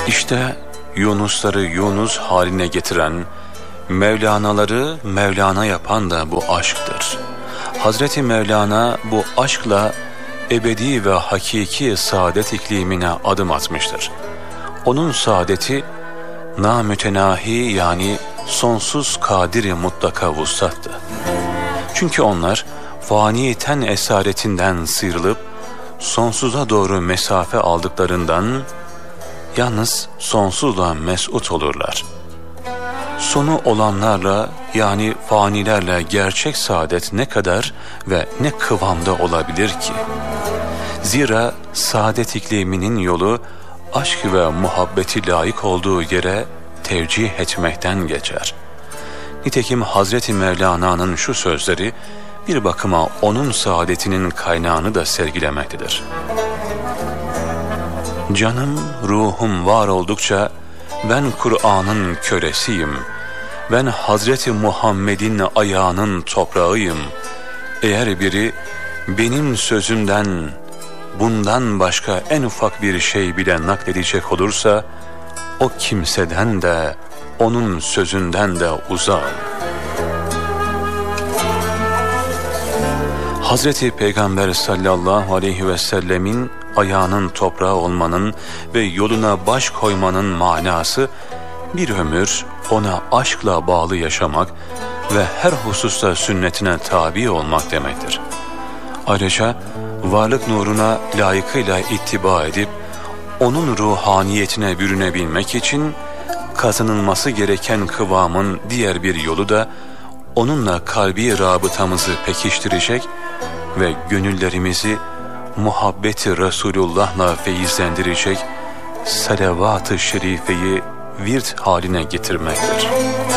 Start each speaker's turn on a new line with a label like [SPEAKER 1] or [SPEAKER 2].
[SPEAKER 1] İşte Yunusları Yunus haline getiren, Mevlanaları Mevlana yapan da bu aşktır. Hazreti Mevlana bu aşkla ebedi ve hakiki saadet iklimine adım atmıştır. Onun saadeti namütenahi yani sonsuz kadiri mutlaka vusattı. Çünkü onlar fani ten esaretinden sıyrılıp sonsuza doğru mesafe aldıklarından yalnız sonsuzla mesut olurlar. Sonu olanlarla yani fanilerle gerçek saadet ne kadar ve ne kıvamda olabilir ki? Zira saadet ikliminin yolu aşk ve muhabbeti layık olduğu yere tevcih etmekten geçer. Nitekim Hazreti Mevlana'nın şu sözleri bir bakıma onun saadetinin kaynağını da sergilemektedir. Canım, ruhum var oldukça ben Kur'an'ın köresiyim. Ben Hazreti Muhammed'in ayağının toprağıyım. Eğer biri benim sözümden bundan başka en ufak bir şey bile nakledecek olursa o kimseden de onun sözünden de uzağım. Hazreti Peygamber sallallahu aleyhi ve sellemin ayağının toprağı olmanın ve yoluna baş koymanın manası bir ömür ona aşkla bağlı yaşamak ve her hususta sünnetine tabi olmak demektir. Ayrıca varlık nuruna layıkıyla ittiba edip onun ruhaniyetine bürünebilmek için kazanılması gereken kıvamın diğer bir yolu da onunla kalbi rabıtamızı pekiştirecek ve gönüllerimizi muhabbeti Resulullah'la feyizlendirecek salavat-ı şerifeyi virt haline getirmektir.